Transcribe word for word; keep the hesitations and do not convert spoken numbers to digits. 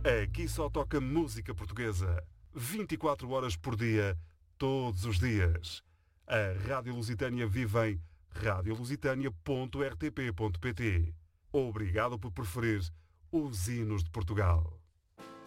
Aqui só toca música portuguesa. vinte e quatro horas por dia, todos os dias. A Rádio Lusitânia vive em rádio lusitânia ponto r t p ponto p t. Obrigado por preferir os hinos de Portugal.